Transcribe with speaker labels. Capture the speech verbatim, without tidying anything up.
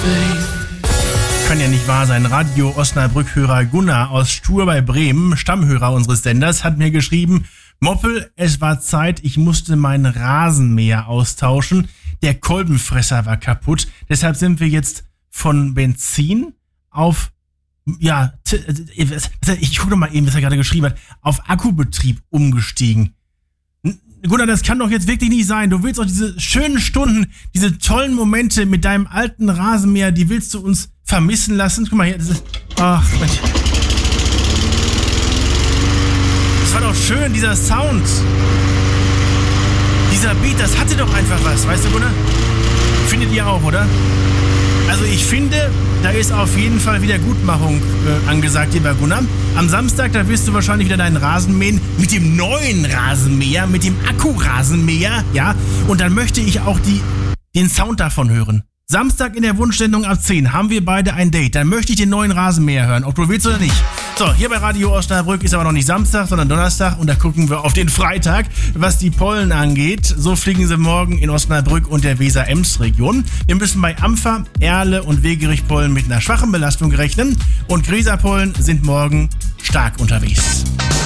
Speaker 1: Kann ja nicht wahr sein. Radio Osnabrück-Hörer Gunnar aus Stur bei Bremen, Stammhörer unseres Senders, hat mir geschrieben: Moppel, es war Zeit, ich musste meinen Rasenmäher austauschen. Der Kolbenfresser war kaputt. Deshalb sind wir jetzt von Benzin auf, ja, t- ich gucke mal eben, was er gerade geschrieben hat, auf Akkubetrieb umgestiegen. Gunnar, das kann doch jetzt wirklich nicht sein. Du willst doch diese schönen Stunden, diese tollen Momente mit deinem alten Rasenmäher, die willst du uns vermissen lassen. Guck mal hier, das ist, ach Mensch. Das war doch schön, dieser Sound. Dieser Beat, das hatte doch einfach was, weißt du, Gunnar? Findet ihr auch, oder? Also ich finde, da ist auf jeden Fall Wiedergutmachung äh, angesagt, lieber Gunnar. Am Samstag, da wirst du wahrscheinlich wieder deinen Rasen mähen mit dem neuen Rasenmäher, mit dem Akkurasenmäher, ja. Und dann möchte ich auch die, den Sound davon hören. Samstag in der Wunschsendung ab zehn haben wir beide ein Date. Dann möchte ich den neuen Rasenmäher hören, ob du willst oder nicht. So, hier bei Radio Osnabrück ist aber noch nicht Samstag, sondern Donnerstag. Und da gucken wir auf den Freitag, was die Pollen angeht. So fliegen sie morgen in Osnabrück und der Weser-Ems-Region. Wir müssen bei Ampfer, Erle und Wegerich-Pollen mit einer schwachen Belastung rechnen. Und Gräserpollen sind morgen stark unterwegs.